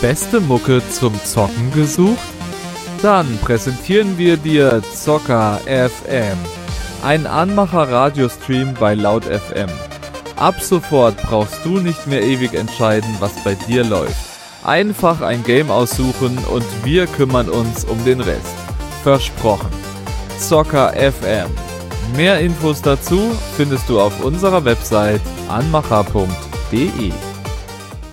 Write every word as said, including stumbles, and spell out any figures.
beste Mucke zum Zocken gesucht? Dann präsentieren wir dir Zocker F M, ein Anmacher-Radiostream bei Laut F M. Ab sofort brauchst du nicht mehr ewig entscheiden, was bei dir läuft. Einfach ein Game aussuchen und wir kümmern uns um den Rest. Versprochen. Zocker F M. Mehr Infos dazu findest du auf unserer Website anmacher punkt de.